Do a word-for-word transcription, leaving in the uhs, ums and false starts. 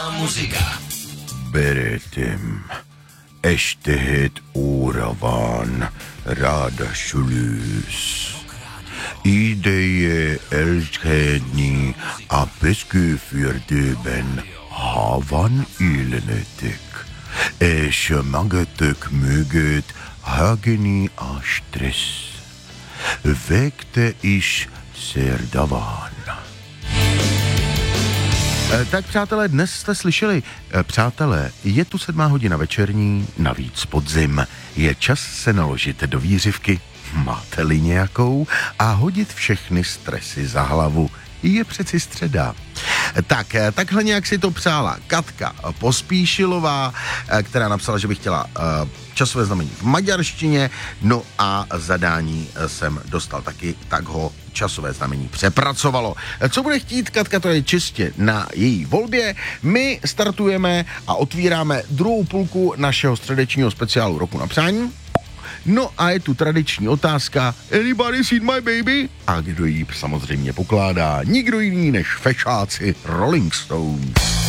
Muzika. Beretim. Estehet uuravan raadasylys. Ideje älskeni a peskyfyrdyben havan ilnetik. Esche magetek myget hageni a stress. Vekte ish serdavan. Tak přátelé, dnes jste slyšeli, přátelé, je tu sedmá hodina večerní, navíc podzim. Je čas se naložit do vířivky, máte-li nějakou, a hodit všechny stresy za hlavu. Je přeci středa. Tak, takhle nějak si to přála Katka Pospíšilová, která napsala, že by chtěla časové znamení v maďarštině, no a zadání jsem dostal taky, tak ho časové znamení přepracovalo. Co bude chtít Katka, to je čistě na její volbě. My startujeme a otvíráme druhou půlku našeho středečního speciálu Roku na přání. No a je tu tradiční otázka: Anybody seen my baby? A kdo ji samozřejmě pokládá? Nikdo jiný než fešáci Rolling Stones.